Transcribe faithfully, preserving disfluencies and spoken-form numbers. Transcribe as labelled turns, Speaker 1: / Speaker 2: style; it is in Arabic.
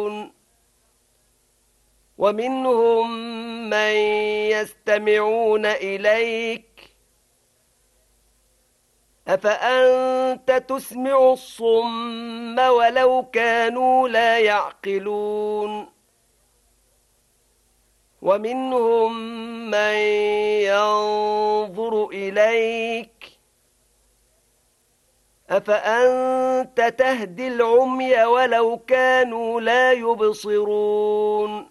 Speaker 1: ومنهم من يستمعون إليك أفأنت تسمع الصم ولو كانوا لا يعقلون ومنهم من ينظر إليك أفأنت تهدي العمي ولو كانوا لا يبصرون